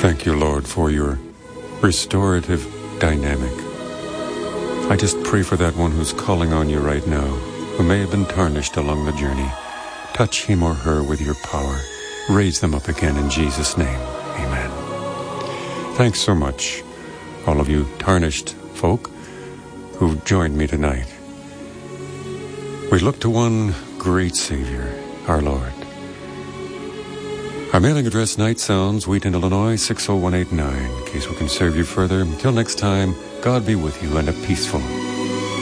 Thank you, Lord, for your restorative dynamic. I just pray for that one who's calling on you right now, who may have been tarnished along the journey. Touch him or her with your power. Raise them up again in Jesus' name. Amen. Thanks so much, all of you tarnished folk who've joined me tonight. We look to one great Savior, our Lord. Our mailing address, Night Sounds, Wheaton, Illinois, 60189, in case we can serve you further. Until next time, God be with you and a peaceful